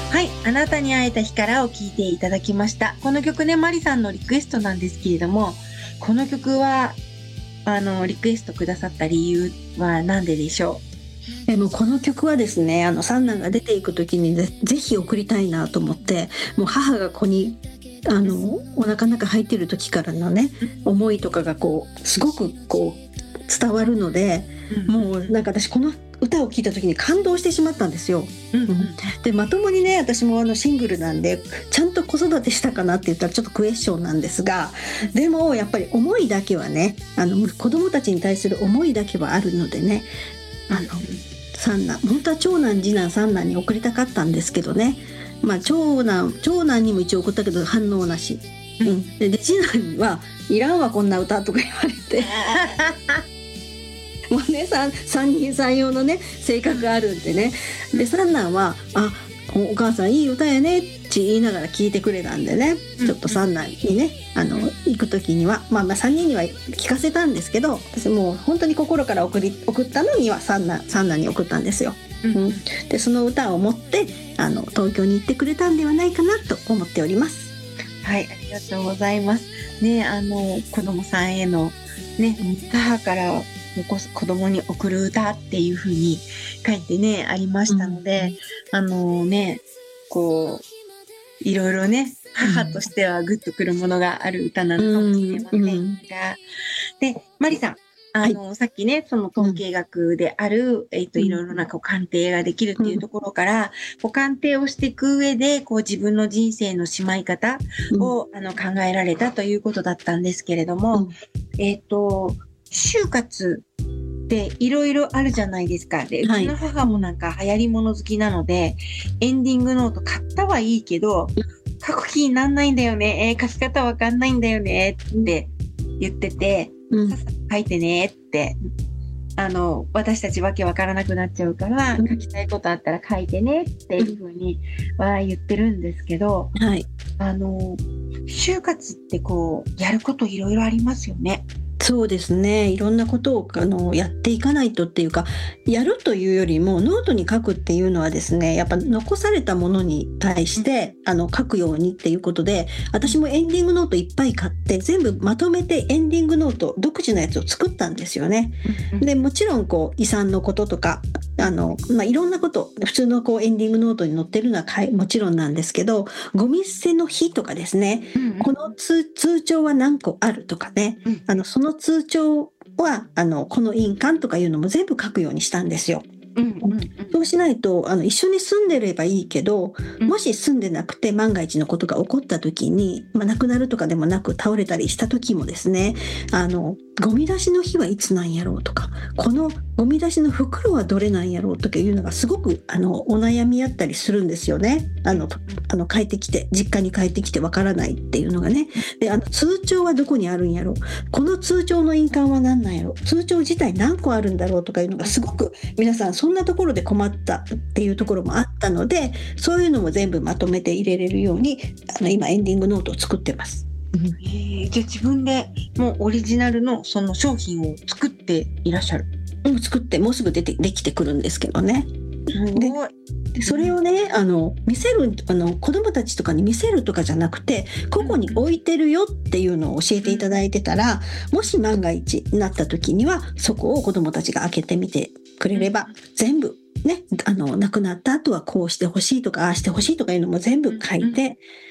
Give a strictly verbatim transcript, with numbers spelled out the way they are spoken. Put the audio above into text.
はい、あなたに会えた日からを聴いていただきました。この曲ね、マリさんのリクエストなんですけれども、この曲は、あの、リクエストくださった理由は何ででしょえもうこの曲はですね、あの三男が出ていく時にぜぜひ送りたいなと思って、もう母が子にあのお腹の中入ってる時からのねう？ 思いとかがこうすごくこう伝わるので、 うん、 もうなんか私この歌を聴いた時に感動してしまったんですよ。 うん、うん、 うんでまともにね、私もあのシングルなんでちゃんと子育てしたかなって言ったらちょっとクエスチョンなんですが、でもやっぱり思いだけはね、あの子供たちに対する思いだけはあるのでね、あの三男、本当は長男次男三男に送りたかったんですけどね、まあ、長男長男にも一応送ったけど反応なし、うん、でで次男はいらんわこんな歌とか言われてもうね 3, 三人三様のね性格があるんでね、で三男はあお母さんいい歌やねって言いながら聞いてくれたんでね、ちょっと三男にねあの行く時には、まあ、まあさんにんには聞かせたんですけど、私もう本当に心から送り送ったのには三男三男に送ったんですよ。うん、でその歌を持ってあの東京に行ってくれたんではないかなと思っております。 はい、ありがとうございます。ね、あの、子供さんへの、ね、母から子供に送る歌っていう風に書いてね、ありましたので、うん、あのね、こう、いろいろね、母としてはグッとくるものがある歌なのかもしれませんが、うんうん、で、マリさん、あの、はい、さっきね、その統計学である、うん、えっと、いろいろなこう鑑定ができるっていうところから、うん、こう鑑定をしていく上で、こう自分の人生のしまい方を、うん、あの考えられたということだったんですけれども、うん、えっと、就活っていろいろあるじゃないですか。で、うちの母もなんか流行り物好きなので、エンディングノート買ったはいいけど、書く気になんないんだよね。えー、書き方わかんないんだよねって言ってて、うん、さっさと書いてねって、あの、私たちわけわからなくなっちゃうから、うん、書きたいことあったら書いてねっていうふうには言ってるんですけど、 はい、 あの、就活ってこう、やることいろいろありますよね。 そうですね、いろんなことをあのやっていかないとっていうか、やるというよりもノートに書くっていうのはですね、やっぱ残されたものに対してあの書くようにっていうことで、私もエンディングノートいっぱい買って全部まとめてエンディングノート独自のやつを作ったんですよね。でもちろんこう遺産のこととかあの、まあ、いろんなこと普通のこうエンディングノートに載ってるのはもちろんなんですけど、ゴミ捨ての日とかですね、この 通, 通帳は何個あるとかね、あのその通帳はあのこの印鑑とかいうのも全部書くようにしたんですよ。うんうんうん、そうしないとあの一緒に住んでればいいけど、もし住んでなくて万が一のことが起こった時に、まあ、亡くなるとかでもなく倒れたりした時もですね、あのゴミ出しの日はいつなんやろうとか、このゴミ出しの袋はどれなんやろうとかいうのがすごくあのお悩みあったりするんですよね。あのあの帰ってきて実家に帰ってきてわからないっていうのがね。で、あの通帳はどこにあるんやろう、この通帳の印鑑は何なんやろう、通帳自体何個あるんだろうとかいうのがすごく皆さんそんなところで困ったっていうところもあったので、そういうのも全部まとめて入れれるようにあの今エンディングノートを作ってます。 えー、じゃあ自分でもうオリジナルのその商品を作っていらっしゃる？ うん、作ってもうすぐ出てできてくるんですけどね。 ででそれをねあの見せるあの子どもたちとかに見せるとかじゃなくて、ここに置いてるよっていうのを教えていただいてたら、もし万が一になった時にはそこを子どもたちが開けてみてくれれば、全部ね、あの亡くなった後はこうしてほしいとかああしてほしいとかいうのも全部書いて